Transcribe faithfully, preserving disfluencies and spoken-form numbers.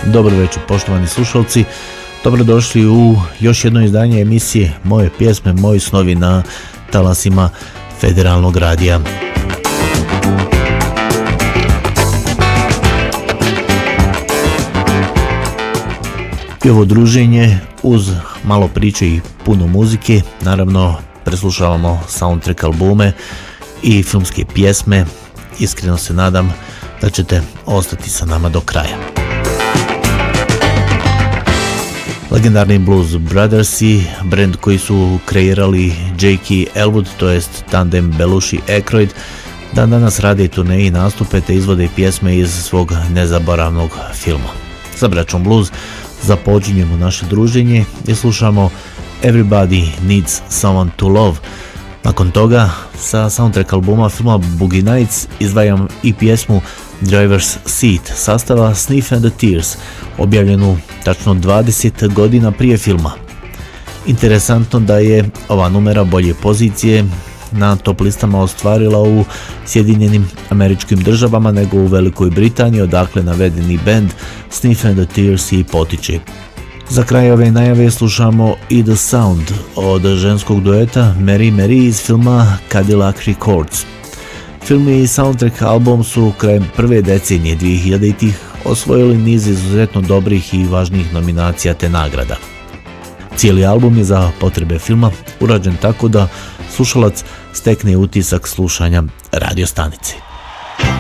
Dobro večer, poštovani slušalci. Dobrodošli u još jedno izdanje emisije Moje pjesme, moji snovi na talasima Federalnog radija. I ovo druženje uz malo priče i puno muzike, naravno preslušavamo soundtrack albume i filmske pjesme. Iskreno se nadam da ćete ostati sa nama do kraja. Legendarni Blues Brothersi, brand koji su kreirali Jakey Elwood, to jest tandem Belushi-Aykroyd, dan danas rade turneje i nastupe te izvode pjesme iz svog nezaboravnog filma. Sa braćom Blues započinjemo naše druženje i slušamo Everybody Needs Someone to Love. Nakon toga sa soundtrack albuma filma Boogie Nights izdvajam i pjesmu Driver's Seat sastava Sniff and the Tears, objavljenu tačno dvadeset godina prije filma. Interesantno da je ova numera bolje pozicije na top listama ostvarila u Sjedinjenim Američkim Državama nego u Velikoj Britaniji, odakle navedeni band Sniff and the Tears i potiče. Za kraj ove najave slušamo i The Sound od ženskog dueta Mary Mary iz filma Cadillac Records. Film i soundtrack album su krajem prve decenije dvehiljaditih osvojili niz izuzetno dobrih i važnih nominacija te nagrada. Cijeli album je za potrebe filma urađen tako da slušalac stekne utisak slušanja radio stanice.